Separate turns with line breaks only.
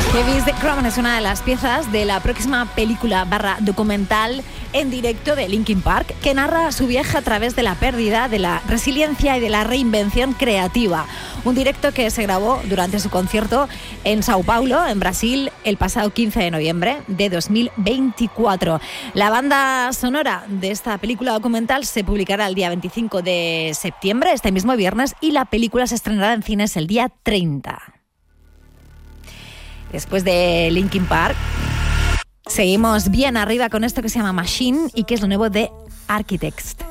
Heavy is the Crown es una de las piezas de la próxima película / documental en directo de Linkin Park, que narra su viaje a través de la pérdida, de la resiliencia y de la reinvención creativa. Un directo que se grabó durante su concierto en Sao Paulo, en Brasil, el pasado 15 de noviembre de 2024. La banda sonora de esta película documental se publicará el día 25 de septiembre, este mismo viernes, y la película se estrenará en cines el día 30. Después de Linkin Park, seguimos bien arriba con esto que se llama Machine y que es lo nuevo de Architects.